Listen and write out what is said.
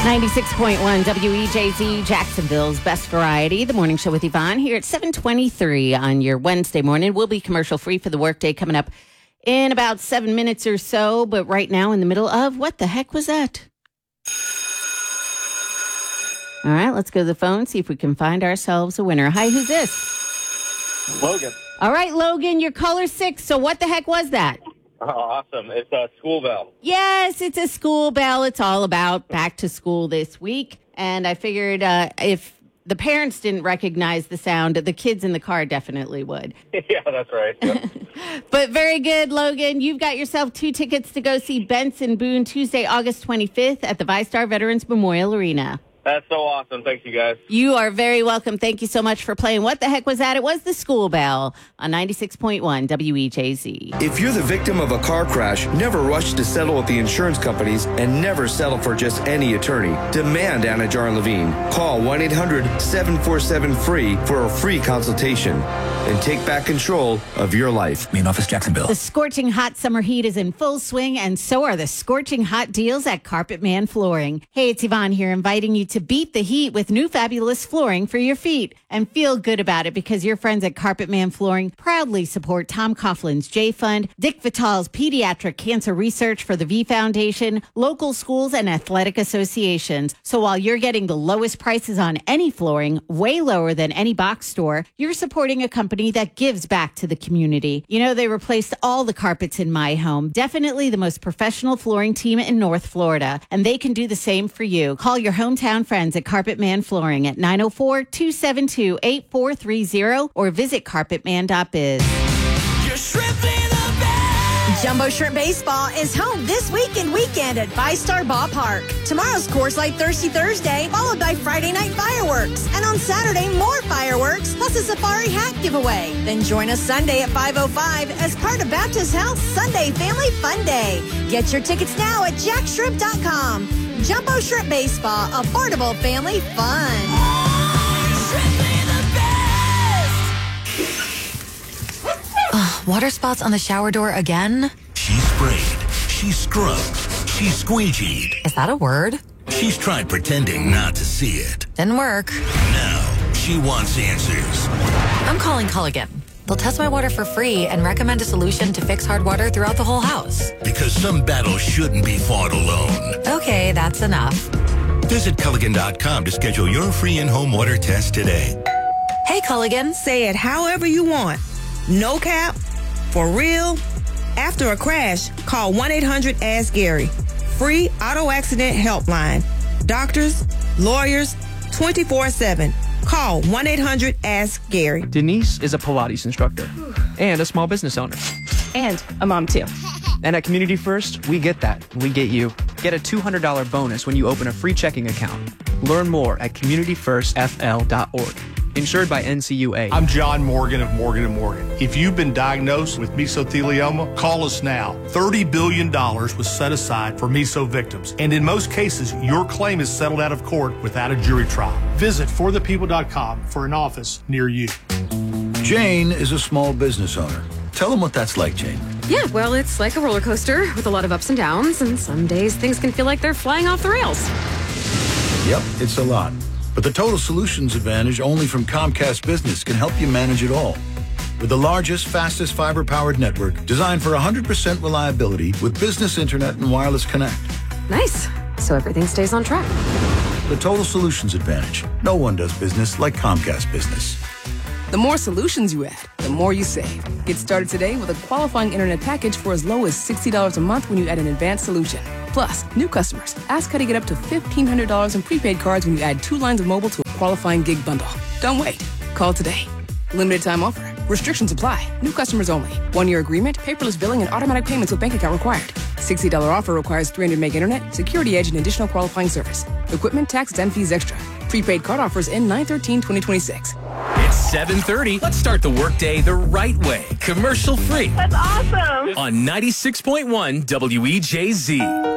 96.1 WEJZ, Jacksonville's best variety. The morning show with Yvonne here at 7:23 on your Wednesday morning. We'll be commercial free for the workday coming up in about 7 minutes or so. But right now in the middle of what the heck was that? All right, let's go to the phone, see if we can find ourselves a winner. Hi, who's this? Logan. All right, Logan, you're caller 6. So what the heck was that? Oh, awesome. It's a school bell. Yes, it's a school bell. It's all about back to school this week. And I figured if the parents didn't recognize the sound, the kids in the car definitely would. Yeah, that's right. Yep. But very good, Logan. You've got yourself 2 tickets to go see Benson Boone Tuesday, August 25th at the VyStar Veterans Memorial Arena. That's so awesome. Thank you, guys. You are very welcome. Thank you so much for playing. What the heck was that? It was the school bell on 96.1 WEJZ. If you're the victim of a car crash, never rush to settle with the insurance companies and never settle for just any attorney. Demand Anajar Levine. Call 1-800-747-FREE for a free consultation and take back control of your life. Main office, Jacksonville. The scorching hot summer heat is in full swing, and so are the scorching hot deals at Carpet Man Flooring. Hey, it's Yvonne here, inviting you to beat the heat with new fabulous flooring for your feet. And feel good about it because your friends at Carpet Man Flooring proudly support Tom Coughlin's J Fund, Dick Vitale's Pediatric Cancer Research for the V Foundation, local schools, and athletic associations. So while you're getting the lowest prices on any flooring, way lower than any box store, you're supporting a company that gives back to the community. You know, they replaced all the carpets in my home. Definitely the most professional flooring team in North Florida. And they can do the same for you. Call your hometown friends at Carpet Man Flooring at 904-272-8430 or visit carpetman.biz. Jumbo Shrimp Baseball is home this week and weekend at VyStar Ballpark. Tomorrow's Coors Light Thirsty Thursday, followed by Friday night fireworks. And on Saturday, more fireworks, plus a safari hat giveaway. Then join us Sunday at 5:05 as part of Baptist Health Sunday Family Fun Day. Get your tickets now at jackshrimp.com. Jumbo Shrimp Baseball, affordable family fun. Water spots on the shower door again? She sprayed. She scrubbed. She squeegeed. Is that a word? She's tried pretending not to see it. Didn't work. Now, she wants answers. I'm calling Culligan. They'll test my water for free and recommend a solution to fix hard water throughout the whole house. Because some battles shouldn't be fought alone. Okay, that's enough. Visit Culligan.com to schedule your free in-home water test today. Hey, Culligan. Say it however you want. No cap. For real. After a crash, call 1-800-ASK-GARY. Free auto accident helpline. Doctors, lawyers, 24/7. Call 1-800-ASK-GARY. Denise is a Pilates instructor and a small business owner. And a mom, too. And at Community First, we get that. We get you. Get a $200 bonus when you open a free checking account. Learn more at communityfirstfl.org. Insured by NCUA. I'm John Morgan of Morgan & Morgan. If you've been diagnosed with mesothelioma, call us now. $30 billion was set aside for meso victims. And in most cases, your claim is settled out of court without a jury trial. Visit forthepeople.com for an office near you. Jane is a small business owner. Tell them what that's like, Jane. Yeah, well, it's like a roller coaster with a lot of ups and downs, and some days things can feel like they're flying off the rails. Yep, it's a lot. But the Total Solutions Advantage only from Comcast Business can help you manage it all. With the largest, fastest fiber-powered network designed for 100% reliability with business internet and wireless connect. Nice. So everything stays on track. The Total Solutions Advantage. No one does business like Comcast Business. The more solutions you add, the more you save. Get started today with a qualifying internet package for as low as $60 a month when you add an advanced solution. Plus, new customers, ask how to get up to $1,500 in prepaid cards when you add 2 lines of mobile to a qualifying gig bundle. Don't wait. Call today. Limited time offer. Restrictions apply. New customers only. 1-year agreement, paperless billing, and automatic payments with bank account required. $60 offer requires 300 meg internet, security edge, and additional qualifying service. Equipment, taxes, and fees extra. Prepaid card offers end 9/13/2026. It's 7:30. Let's start the workday the right way. Commercial free. That's awesome. On 96.1 WEJZ.